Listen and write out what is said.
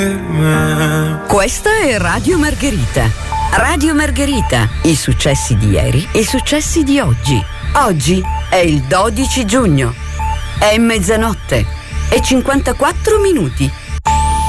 Questa è Radio Margherita. Radio Margherita, i successi di ieri e i successi di oggi. Oggi è il 12 giugno. È mezzanotte e 54 minuti.